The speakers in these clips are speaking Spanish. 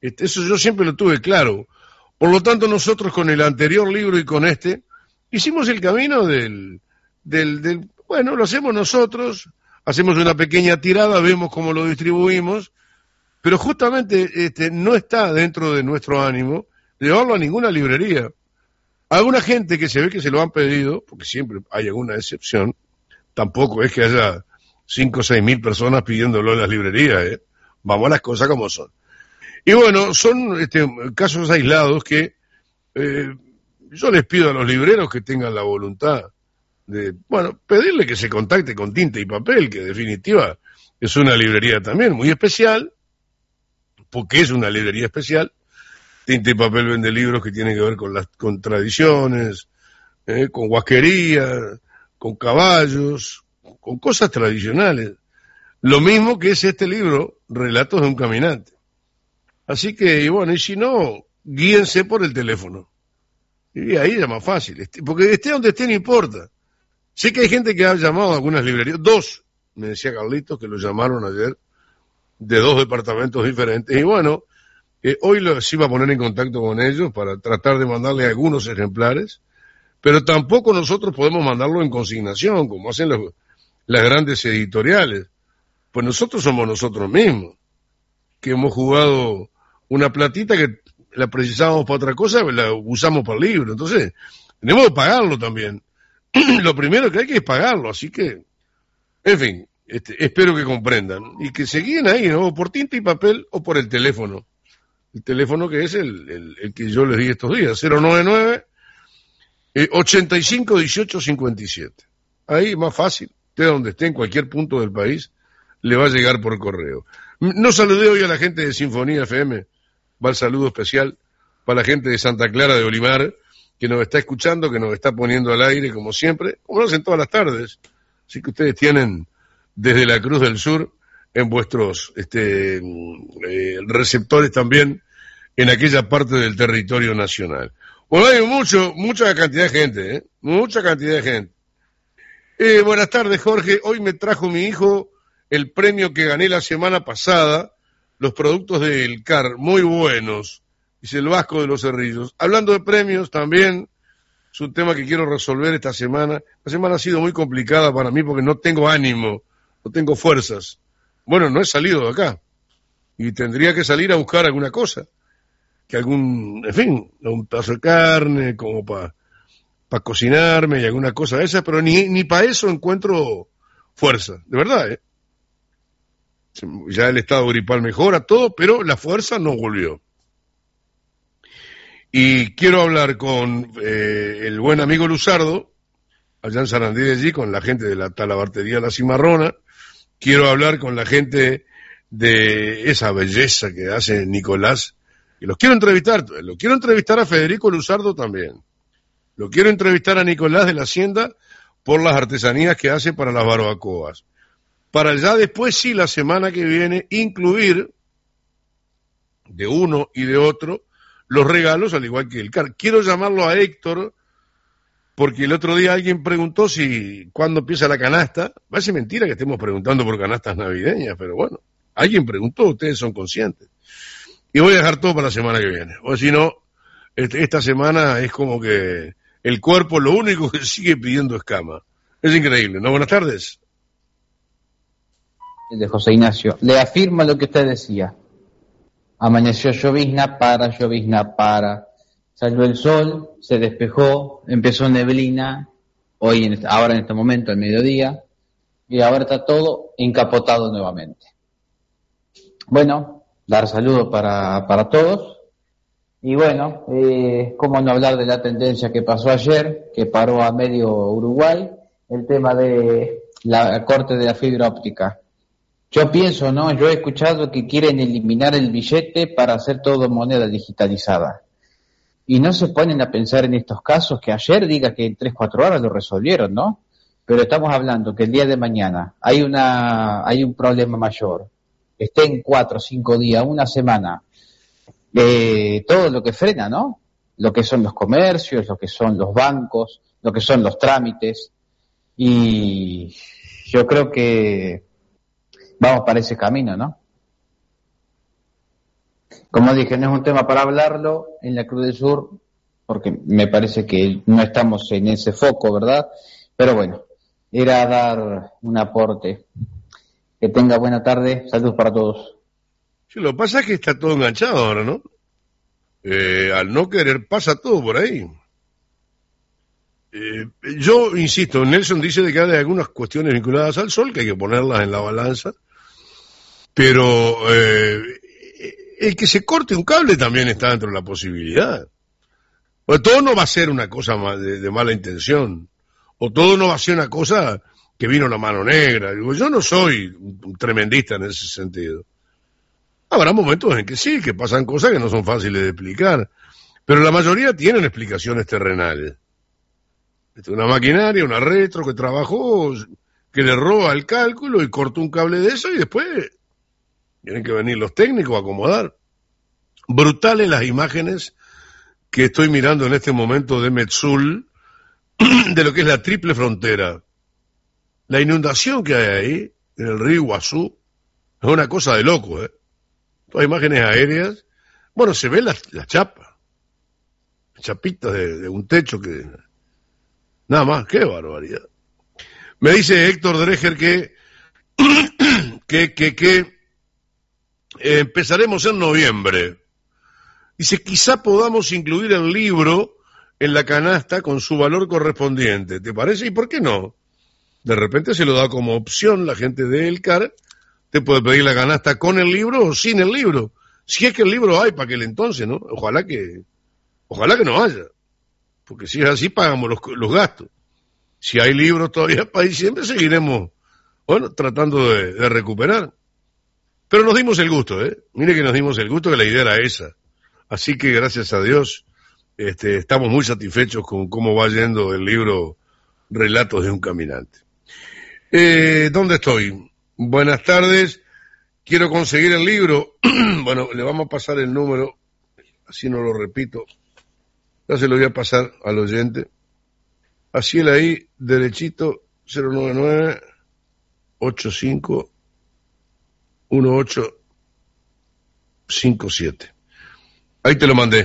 Eso yo siempre lo tuve claro. Por lo tanto, nosotros con el anterior libro y con este, hicimos el camino bueno, lo hacemos nosotros, hacemos una pequeña tirada, vemos cómo lo distribuimos, pero justamente no está dentro de nuestro ánimo llevarlo a ninguna librería. Alguna gente que se ve que se lo han pedido, porque siempre hay alguna excepción, tampoco es que haya 5 o 6 mil personas pidiéndolo en las librerías, Vamos a las cosas como son. Y bueno, son casos aislados que yo les pido a los libreros que tengan la voluntad de, bueno, pedirle que se contacte con Tinta y Papel, que en definitiva es una librería también muy especial, porque es una librería especial. Tinta y Papel vende libros que tienen que ver con tradiciones, con huasquería, con caballos, con cosas tradicionales. Lo mismo que es este libro, Relatos de un Caminante. Así que, y bueno, y si no, guíense por el teléfono. Y ahí es más fácil, porque esté donde esté no importa. Sé que hay gente que ha llamado a algunas librerías, 2, me decía Carlitos, que lo llamaron ayer, de 2 departamentos diferentes, y bueno, hoy los iba a poner en contacto con ellos para tratar de mandarle algunos ejemplares, pero tampoco nosotros podemos mandarlo en consignación, como hacen las grandes editoriales. Pues nosotros somos nosotros mismos, que hemos jugado una platita que la precisábamos para otra cosa, la usamos para el libro. Entonces, tenemos que pagarlo también. Lo primero que hay que es pagarlo, así que, en fin, espero que comprendan y que se guíen ahí, ¿no? O por Tinta y Papel o por el teléfono. El teléfono que es el que yo les di estos días, 099 85 18 57. Ahí más fácil, esté donde esté, en cualquier punto del país, le va a llegar por correo. No saludé hoy a la gente de Sinfonía FM, va el saludo especial para la gente de Santa Clara de Olimar, que nos está escuchando, que nos está poniendo al aire, como siempre, como lo hacen todas las tardes. Así que ustedes tienen desde la Cruz del Sur en vuestros receptores también en aquella parte del territorio nacional. Bueno, hay mucha cantidad de gente, mucha cantidad de gente. Buenas tardes, Jorge. Hoy me trajo mi hijo el premio que gané la semana pasada, los productos del CAR, muy buenos, dice el Vasco de los Cerrillos. Hablando de premios también, es un tema que quiero resolver esta semana. La semana ha sido muy complicada para mí porque no tengo ánimo, no tengo fuerzas. Bueno, no he salido de acá y tendría que salir a buscar alguna cosa, que un pedazo de carne como para cocinarme y alguna cosa de esa, pero ni para eso encuentro fuerza, de verdad, Ya el estado gripal mejora todo, pero la fuerza no volvió. Y quiero hablar con el buen amigo Luzardo, allá en Sarandí de allí, con la gente de la Talabartería La Cimarrona. Quiero hablar con la gente de esa belleza que hace Nicolás. Y los quiero entrevistar. Lo quiero entrevistar a Federico Luzardo también. Lo quiero entrevistar a Nicolás de la Hacienda por las artesanías que hace para las barbacoas. Para ya después, sí, la semana que viene, incluir de uno y de otro los regalos, al igual que el CAR. Quiero llamarlo a Héctor, porque el otro día alguien preguntó cuándo empieza la canasta. Parece mentira que estemos preguntando por canastas navideñas, pero bueno, alguien preguntó, ustedes son conscientes. Y voy a dejar todo para la semana que viene, o si no, esta semana es como que el cuerpo lo único que sigue pidiendo es cama. Es increíble, ¿no? Buenas tardes. De José Ignacio, le afirma lo que usted decía. Amaneció llovizna para. Salió el sol, se despejó, empezó neblina, ahora en este momento, al mediodía, y ahora está todo encapotado nuevamente. Bueno, dar saludos para todos. Y bueno, cómo no hablar de la tendencia que pasó ayer, que paró a medio Uruguay, el tema de la corte de la fibra óptica. Yo pienso, yo he escuchado que quieren eliminar el billete para hacer todo moneda digitalizada. Y no se ponen a pensar en estos casos que ayer diga que en 3-4 horas lo resolvieron, ¿no? Pero estamos hablando que el día de mañana hay un problema mayor, esté en 4 o 5 días, una semana, todo lo que frena, ¿no? Lo que son los comercios, lo que son los bancos, lo que son los trámites. Y yo creo que vamos para ese camino, ¿no? Como dije, no es un tema para hablarlo en la Cruz del Sur, porque me parece que no estamos en ese foco, ¿verdad? Pero bueno, era dar un aporte. Que tenga buena tarde, saludos para todos. Sí, lo que pasa es que está todo enganchado ahora, ¿no? Al no querer, pasa todo por ahí. Yo insisto, Nelson dice de que hay algunas cuestiones vinculadas al sol que hay que ponerlas en la balanza, pero el que se corte un cable también está dentro de la posibilidad. Pues todo no va a ser una cosa de mala intención, o todo no va a ser una cosa que vino la mano negra. Digo, yo no soy un tremendista en ese sentido. Habrá momentos en que sí, que pasan cosas que no son fáciles de explicar, pero la mayoría tienen explicaciones terrenales. Una maquinaria, una retro que trabajó, que le roba el cálculo y cortó un cable de eso y después tienen que venir los técnicos a acomodar. Brutales las imágenes que estoy mirando en este momento de Metzul, de lo que es la triple frontera. La inundación que hay ahí, en el río Iguazú, es una cosa de loco, ¿eh? Todas imágenes aéreas. Bueno, se ven las chapas, chapitas de un techo que... Nada más, qué barbaridad. Me dice Héctor Dreger que empezaremos en noviembre. Dice, quizá podamos incluir el libro en la canasta con su valor correspondiente. ¿Te parece? ¿Y por qué no? De repente se lo da como opción la gente de Elcar. Te puede pedir la canasta con el libro o sin el libro. Si es que el libro hay para aquel entonces, ¿no? Ojalá que no haya. Porque si es así, pagamos los gastos. Si hay libros todavía para diciembre, seguiremos, bueno, tratando de recuperar. Pero nos dimos el gusto, ¿eh? Mire que nos dimos el gusto, que la idea era esa. Así que, gracias a Dios, estamos muy satisfechos con cómo va yendo el libro Relatos de un Caminante. ¿Dónde estoy? Buenas tardes. Quiero conseguir el libro. Bueno, le vamos a pasar el número, así no lo repito. Ya se lo voy a pasar al oyente. Así él ahí, derechito, 099-85-1857. Ahí te lo mandé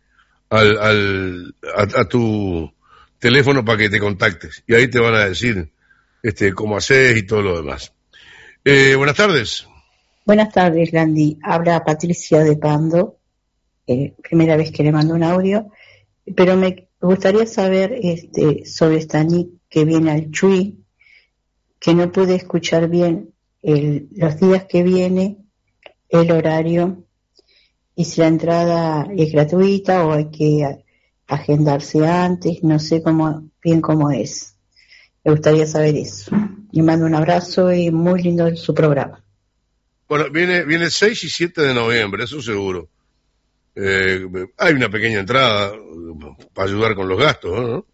a tu teléfono para que te contactes. Y ahí te van a decir cómo haces y todo lo demás. Buenas tardes. Buenas tardes, Landy. Habla Patricia de Pando. Primera vez que le mando un audio. Pero me gustaría saber sobre Stanik que viene al Chuy, que no pude escuchar bien los días que viene, el horario, y si la entrada es gratuita o hay que agendarse antes, no sé bien cómo es. Me gustaría saber eso. Le mando un abrazo y muy lindo su programa. Bueno, viene 6 y 7 de noviembre, eso seguro. Hay una pequeña entrada para ayudar con los gastos, ¿no?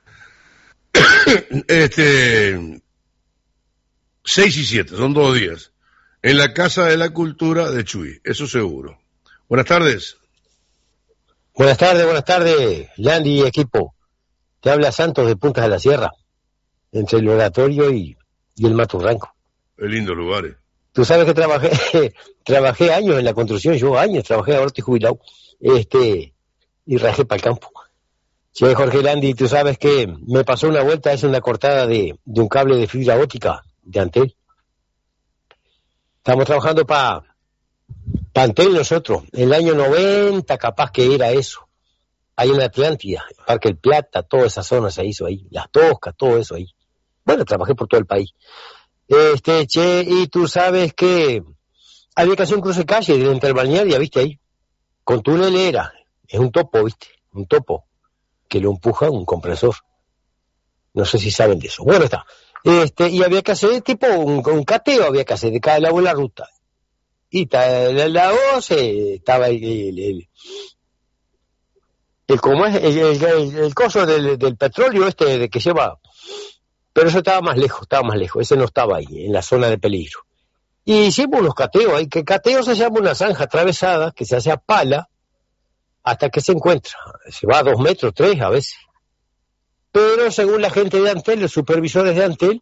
6 y 7, son 2 días. En la Casa de la Cultura de Chuy, eso seguro. Buenas tardes. Buenas tardes, Landy y equipo. Te habla Santos de Puntas de la Sierra, entre el Oratorio y el Maturranco. Qué lindo lugar. Tú sabes que trabajé años en la construcción, trabajé, ahora estoy jubilado, y rajé para el campo. Che, Jorge Landy, tú sabes que me pasó una vuelta, es una cortada de un cable de fibra óptica de Antel. Estamos trabajando para Antel nosotros, en el año 90 capaz que era eso. Ahí en la Atlántida, Parque El Plata, toda esa zona se hizo ahí, Las Toscas, todo eso ahí. Bueno, trabajé por todo el país. Y tú sabes que había que hacer un cruce de calle entre el balneario, ¿viste ahí? Con túnel es un topo, ¿viste? Un topo que lo empuja un compresor. No sé si saben de eso. Bueno, está. Y había que hacer tipo un cateo, había que hacer de cada lado de la ruta. Y la voz estaba el coso del petróleo de que lleva, pero eso estaba más lejos, ese no estaba ahí, en la zona de peligro. Y hicimos unos cateos ahí, que cateo se llama una zanja atravesada, que se hace a pala, hasta que se encuentra, se va a 2 metros, 3 a veces. Pero según la gente de Antel, los supervisores de Antel,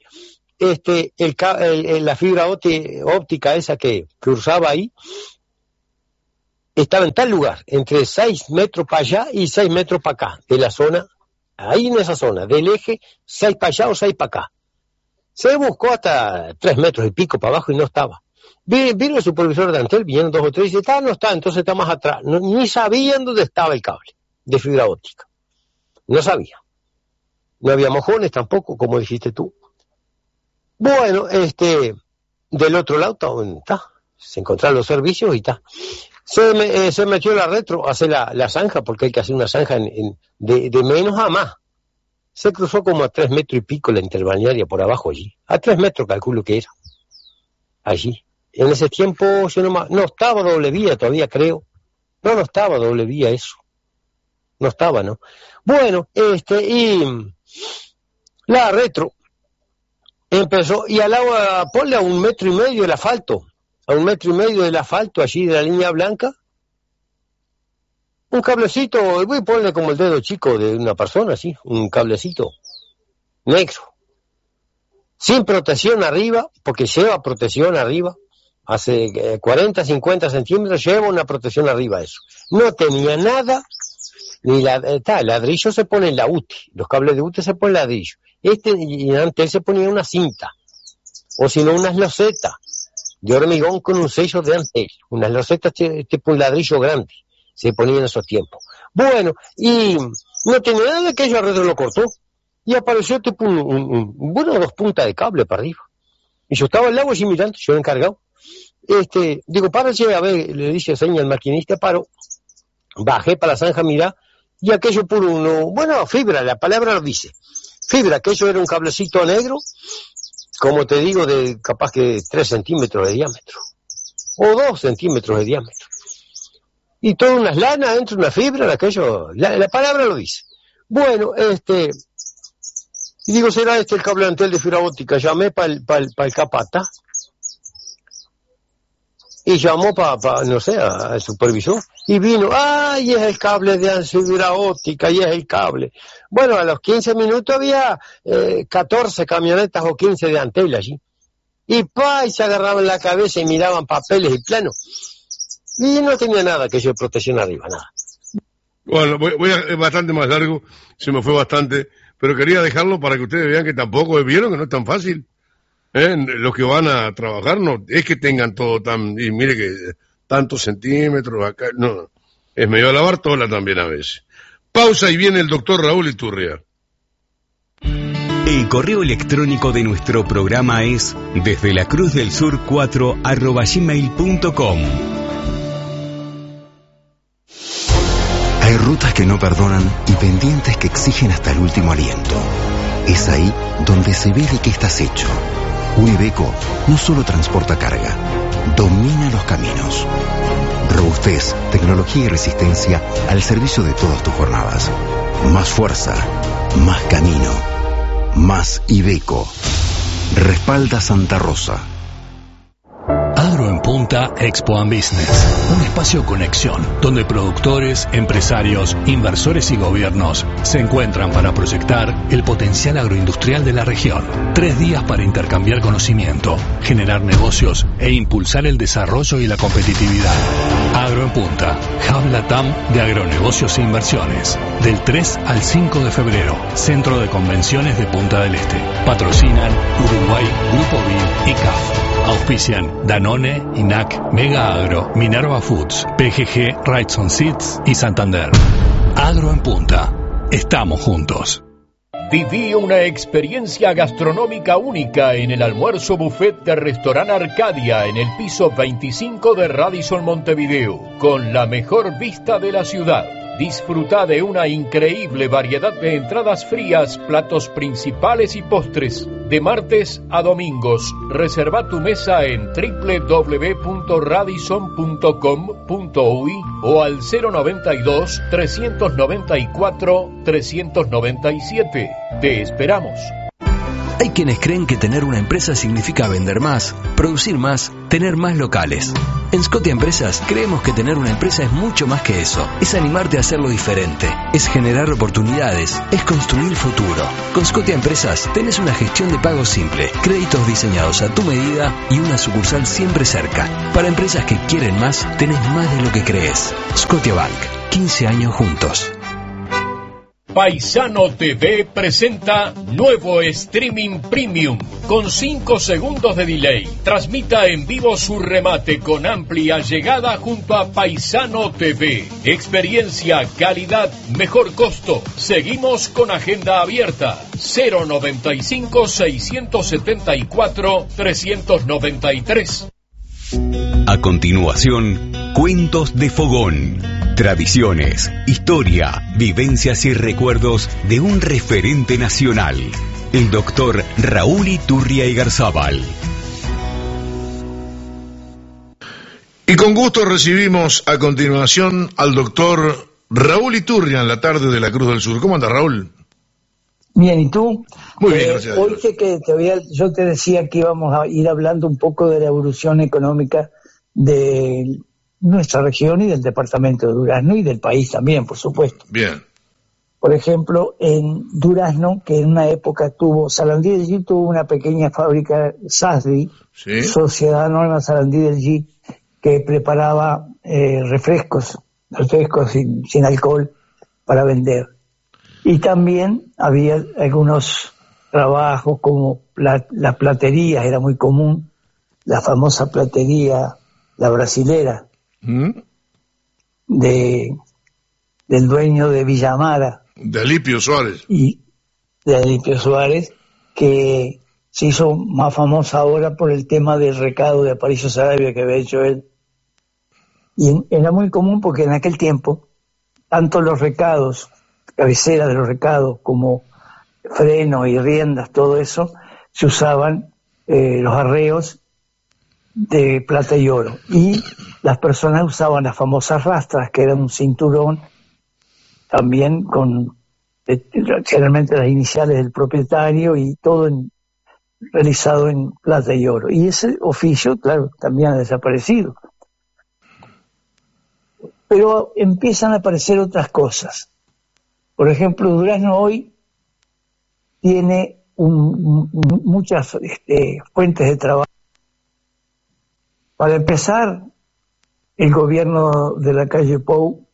la fibra óptica esa que cruzaba ahí, estaba en tal lugar, entre 6 metros para allá y 6 metros para acá, de la zona, ahí en esa zona, del eje, 6 para allá o 6 para acá. Se buscó hasta 3 metros y pico para abajo y no estaba. Vino el supervisor de Antel, vinieron 2 o 3 y dice, no está, entonces está más atrás. No, ni sabían dónde estaba el cable de fibra óptica. No sabía. No había mojones tampoco, como dijiste tú. Bueno, del otro lado está. Se encontraron los servicios y está. Se metió la retro, hace la zanja, porque hay que hacer una zanja de menos a más. Se cruzó como a 3 metros y pico la interbalnearia por abajo allí. A 3 metros calculo que era. Allí. En ese tiempo yo no estaba doble vía todavía, creo. No estaba doble vía eso. No estaba, ¿no? Bueno, y la retro empezó, y al agua, ponle a 1,5 metros del asfalto. A 1,5 metros del asfalto, allí de la línea blanca. Un cablecito, voy a ponerle como el dedo chico de una persona, así, un cablecito negro. Sin protección arriba, porque lleva protección arriba. Hace 40, 50 centímetros lleva una protección arriba eso. No tenía nada, ni el ladrillo se pone en la UTI, los cables de UTI se ponen ladrillo. Y antes se ponía una cinta, o si no unas losetas de hormigón con un sello de Antel, unas losetas tipo un ladrillo grande, se ponía en esos tiempos. Bueno, y no tenía nada de aquello, alrededor lo cortó, y apareció tipo 2 puntas de cable para arriba. Y yo estaba al lado allí mirando, yo encargado. Digo, párese, a ver, le dice seña al maquinista, paro, bajé para la zanja, mirá, y aquello fibra, la palabra lo dice, fibra, aquello era un cablecito negro, como te digo, de capaz que 3 centímetros de diámetro, o 2 centímetros de diámetro, y todas unas lanas dentro de una fibra, aquello, la palabra lo dice. Bueno, y digo, será el cable Antel de fibra óptica, llamé para el capata, y llamó no sé, al supervisor, y vino, y es el cable de fibra óptica, y es el cable. Bueno, a los 15 minutos había 14 camionetas o 15 de Antel allí. Y se agarraban la cabeza y miraban papeles y planos. Y no tenía nada que yo protección arriba, nada. Bueno, es bastante más largo, se me fue bastante, pero quería dejarlo para que ustedes vean que tampoco vieron que no es tan fácil. Los que van a trabajar no es que tengan todo y mire que tantos centímetros acá, no, es medio de lavar tola también a veces. Pausa y viene el doctor Raúl Iturria. El correo electrónico de nuestro programa es desde la Cruz del Sur 4@gmail.com. Hay rutas que no perdonan y pendientes que exigen hasta el último aliento. Es ahí donde se ve de qué estás hecho. Un Iveco no solo transporta carga, domina los caminos. Robustez, tecnología y resistencia al servicio de todas tus jornadas. Más fuerza, más camino, más Iveco. Respalda Santa Rosa. Agro en Punta Expo and Business, un espacio de conexión donde productores, empresarios, inversores y gobiernos se encuentran para proyectar el potencial agroindustrial de la región. 3 días para intercambiar conocimiento, generar negocios e impulsar el desarrollo y la competitividad. Agro en Punta, Hub Latam de agronegocios e inversiones. Del 3 al 5 de febrero, Centro de Convenciones de Punta del Este. Patrocinan Uruguay, Grupo BID y CAF. Auspician Danone, INAC, Mega Agro, Minerva Foods, PGG, Wrightson Seeds y Santander. Agro en Punta. Estamos juntos. Viví una experiencia gastronómica única en el almuerzo buffet de Restaurant Arcadia en el piso 25 de Radisson Montevideo, con la mejor vista de la ciudad. Disfruta de una increíble variedad de entradas frías, platos principales y postres. De martes a domingos, reserva tu mesa en www.radisson.com.uy o al 092-394-397. Te esperamos. Hay quienes creen que tener una empresa significa vender más, producir más, tener más locales. En Scotia Empresas creemos que tener una empresa es mucho más que eso. Es animarte a hacerlo diferente, es generar oportunidades, es construir futuro. Con Scotia Empresas tenés una gestión de pago simple, créditos diseñados a tu medida y una sucursal siempre cerca. Para empresas que quieren más, tenés más de lo que crees. Scotia Bank, 15 años juntos. Paisano TV presenta nuevo streaming premium con 5 segundos de delay. Transmita en vivo su remate con amplia llegada junto a Paisano TV. Experiencia, calidad, mejor costo. Seguimos con agenda abierta. 095-674-393. A continuación, Cuentos de Fogón. Tradiciones, historia, vivencias y recuerdos de un referente nacional. El doctor Raúl Iturria Igarzábal. Y con gusto recibimos a continuación al doctor Raúl Iturria en la tarde de la Cruz del Sur. ¿Cómo anda, Raúl? Bien, ¿y tú? Muy bien, gracias a Dios. Oye, que yo te decía que íbamos a ir hablando un poco de la evolución económica de nuestra región y del departamento de Durazno y del país también, por supuesto. Bien. Por ejemplo, en Durazno, que en una época Sarandí del G tuvo una pequeña fábrica, SASDI, ¿sí? Sociedad Anónima Sarandí del G, que preparaba refrescos sin alcohol para vender. Y también había algunos trabajos como la platería, era muy común, la famosa platería, la brasilera, del dueño de Villamara. De Alipio Suárez. Y de Alipio Suárez, que se hizo más famosa ahora por el tema del recado de Aparicio Saravia que había hecho él. Y era muy común porque en aquel tiempo, tanto los recados, cabecera de los recados, como freno y riendas, todo eso, se usaban los arreos de plata y oro. Y las personas usaban las famosas rastras, que era un cinturón, también con generalmente las iniciales del propietario y todo realizado en plata y oro. Y ese oficio, claro, también ha desaparecido. Pero empiezan a aparecer otras cosas. Por ejemplo, Durazno hoy tiene muchas fuentes de trabajo. Para empezar, el gobierno de la calle Pou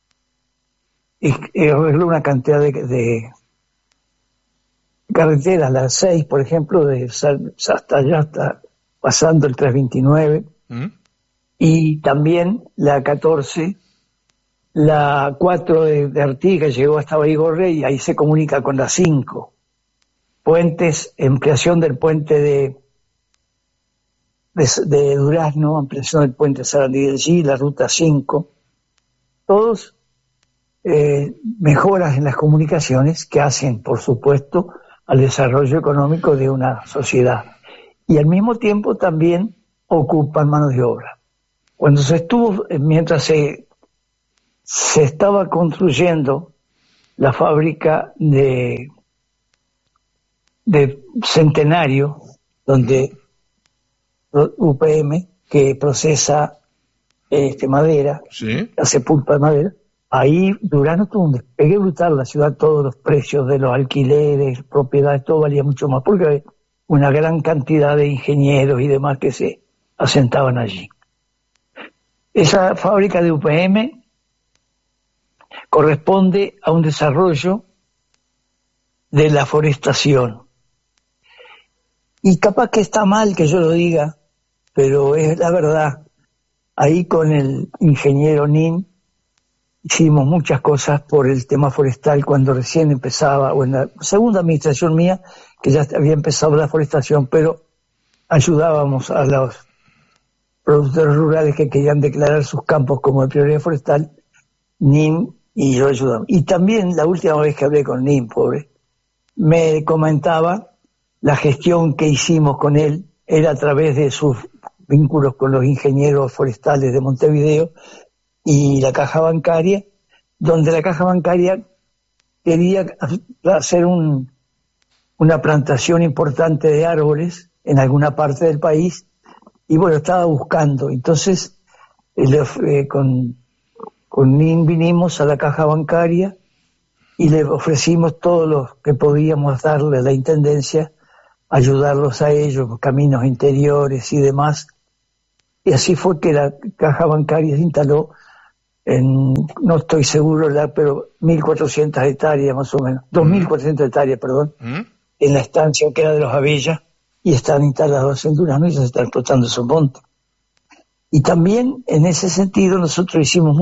arregló una cantidad de carreteras, la 6, por ejemplo, hasta allá, hasta pasando el 329, y también la 14, la 4 de Artigas llegó hasta Baigorre y ahí se comunica con la 5. Puentes, ampliación del puente de Durazno, ampliación del puente Sarandí del G, la ruta 5, todos mejoras en las comunicaciones que hacen, por supuesto, al desarrollo económico de una sociedad. Y al mismo tiempo también ocupan manos de obra. Mientras se estaba construyendo la fábrica de Centenario, donde UPM, que procesa madera, ¿sí? Hace pulpa de madera, ahí Durazno tuvo un despegue brutal, la ciudad, todos los precios de los alquileres, propiedades, todo valía mucho más, porque había una gran cantidad de ingenieros y demás que se asentaban allí. Esa fábrica de UPM corresponde a un desarrollo de la forestación. Y capaz que está mal que yo lo diga, pero es la verdad. Ahí con el ingeniero Nin hicimos muchas cosas por el tema forestal cuando recién empezaba, o en la segunda administración mía, que ya había empezado la forestación, pero ayudábamos a los productores rurales que querían declarar sus campos como de prioridad forestal, Nin y yo ayudamos. Y también la última vez que hablé con Nin, pobre, me comentaba la gestión que hicimos con él, era a través de sus vínculos con los ingenieros forestales de Montevideo y la caja bancaria, donde la caja bancaria quería hacer una plantación importante de árboles en alguna parte del país, y bueno, estaba buscando. Entonces, con NIN vinimos a la caja bancaria y le ofrecimos todo lo que podíamos darle a la intendencia, ayudarlos a ellos, caminos interiores y demás. Y así fue que la caja bancaria se instaló no estoy seguro, pero 1.400 hectáreas más o menos, 2.400 hectáreas, perdón, en la estancia que era de los Abellas, y están instalados en Durazno y se está explotando esos montes. Y también en ese sentido nosotros hicimos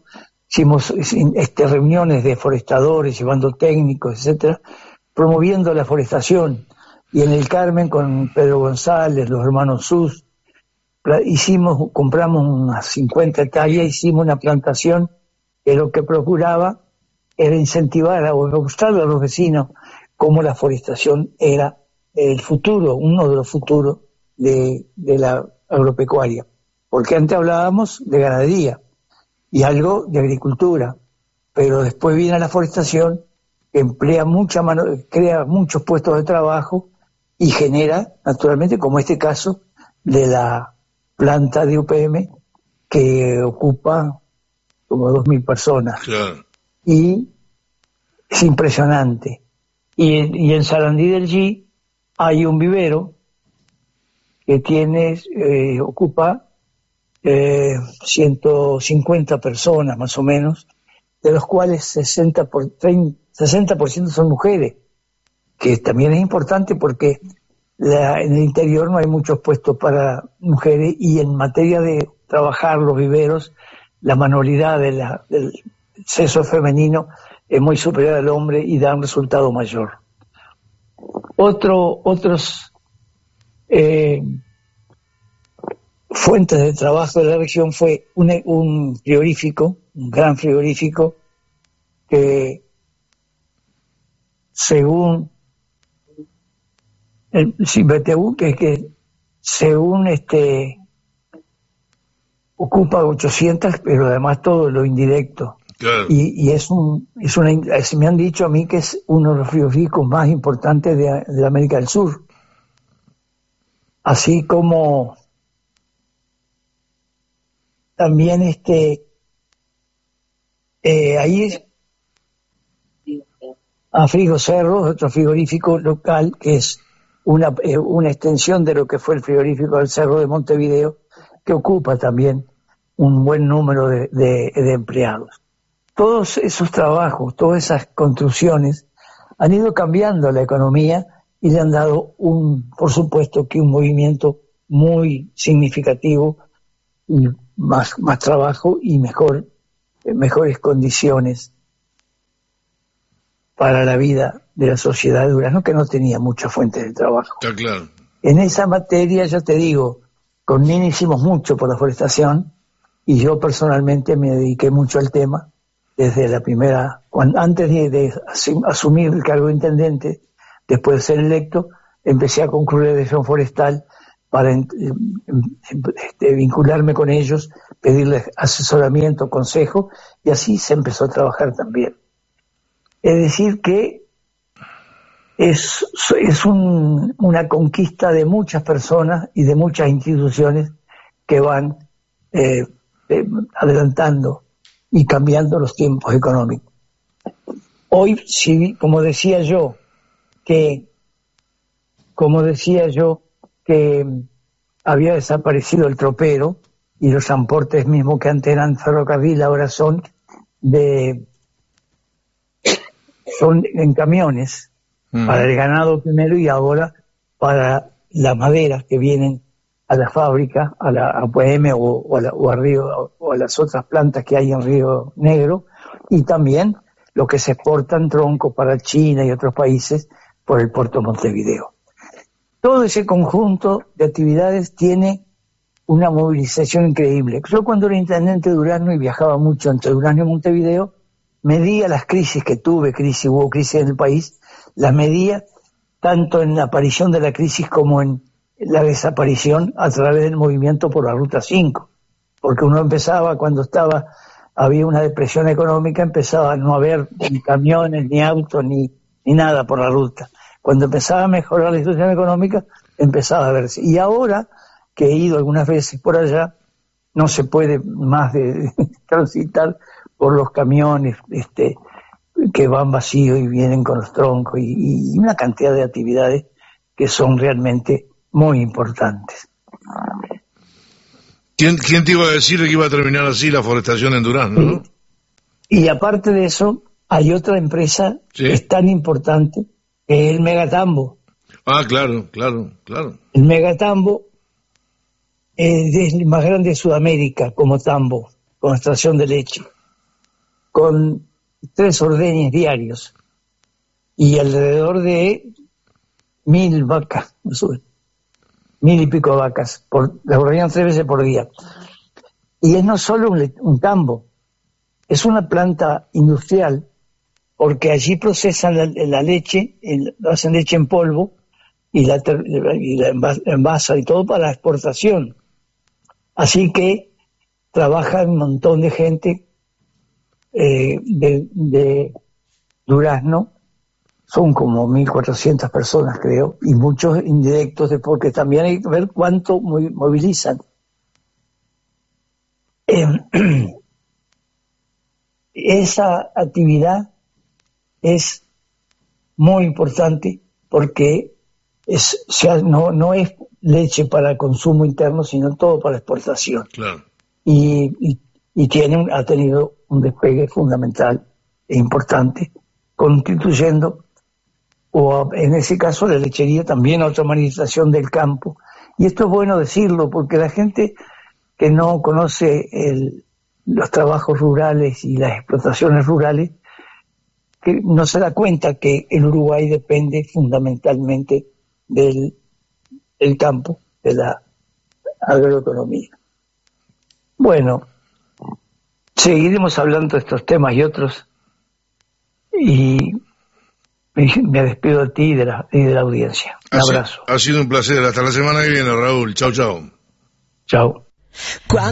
reuniones de forestadores, llevando técnicos, etcétera, promoviendo la forestación. Y en el Carmen con Pedro González, los hermanos Sus, compramos unas 50 hectáreas, hicimos una plantación que lo que procuraba era incentivar o mostrarle a los vecinos cómo la forestación era el futuro, uno de los futuros de la agropecuaria. Porque antes hablábamos de ganadería y algo de agricultura, pero después viene la forestación, que emplea crea muchos puestos de trabajo y genera, naturalmente, como este caso de la planta de UPM, que ocupa como 2.000 personas. Claro. Y es impresionante. Y en Sarandí del G hay un vivero que ocupa 150 personas más o menos, de los cuales 60% son mujeres, que también es importante porque en el interior no hay muchos puestos para mujeres, y en materia de trabajar los viveros, la manualidad del sexo femenino es muy superior al hombre y da un resultado mayor. Otros fuentes de trabajo de la región fue un frigorífico, un gran frigorífico, que según el BTU, que según ocupa 800, pero además todo lo indirecto. Claro. Y me han dicho a mí que es uno de los frigoríficos más importantes de América del Sur. Así como también ahí a Frigo Cerro, otro frigorífico local que es una extensión de lo que fue el frigorífico del Cerro de Montevideo, que ocupa también un buen número de empleados. Todos esos trabajos, todas esas construcciones han ido cambiando la economía y le han dado por supuesto que un movimiento muy significativo, y más trabajo y mejores condiciones para la vida de la sociedad de Durazno, que no tenía muchas fuentes de trabajo. Está claro. En esa materia, ya te digo, con NIN hicimos mucho por la forestación, y yo personalmente me dediqué mucho al tema desde la primera, antes de asumir el cargo de intendente, después de ser electo, empecé a concurrir a la dirección forestal para vincularme con ellos, pedirles asesoramiento, consejo, y así se empezó a trabajar también. Es decir que es una conquista de muchas personas y de muchas instituciones que van adelantando y cambiando los tiempos económicos. Hoy, sí, como decía yo que había desaparecido el tropero, y los transportes mismos que antes eran ferrocarril ahora son en camiones, para el ganado primero, y ahora para las maderas que vienen a la fábrica, a UPM o a Río, o a las otras plantas que hay en Río Negro, y también lo que se exportan troncos para China y otros países por el puerto de Montevideo. Todo ese conjunto de actividades tiene una movilización increíble. Yo, cuando era intendente de Durazno y viajaba mucho entre Durazno y Montevideo, medía las crisis que hubo crisis en el país, las medía tanto en la aparición de la crisis como en la desaparición a través del movimiento por la Ruta 5. Porque uno empezaba, cuando había una depresión económica, empezaba a no haber ni camiones, ni autos, ni nada por la ruta. Cuando empezaba a mejorar la situación económica, empezaba a verse. Y ahora que he ido algunas veces por allá, no se puede más de transitar por los camiones que van vacíos y vienen con los troncos y una cantidad de actividades que son realmente muy importantes. ¿Quién te iba a decir que iba a terminar así la forestación en Durazno, no? Y aparte de eso, hay otra empresa que es tan importante, que es el Megatambo. Ah, claro. El Megatambo es el más grande de Sudamérica como tambo, con extracción de leche, con 3 ordeñes diarios y alrededor de 1.000 vacas, 1.000 y pico vacas, las ordeñan 3 veces por día. Y es no solo un tambo, es una planta industrial, porque allí procesan la leche, hacen leche en polvo y la envasan y todo para la exportación. Así que trabaja un montón de gente de Durazno, son como 1.400 personas creo, y muchos indirectos, porque también hay que ver cuánto movilizan. Esa actividad es muy importante porque no es leche para consumo interno, sino todo para exportación. Claro. Y ha tenido un despegue fundamental e importante, constituyendo, o en ese caso la lechería también otra manifestación del campo. Y esto es bueno decirlo porque la gente que no conoce los trabajos rurales y las explotaciones rurales, que no se da cuenta que el Uruguay depende fundamentalmente del campo, de la agroeconomía. Bueno, seguiremos hablando de estos temas y otros, y me despido de ti y de la audiencia. Un abrazo. Ha sido un placer. Hasta la semana que viene, Raúl. Chau. Chao.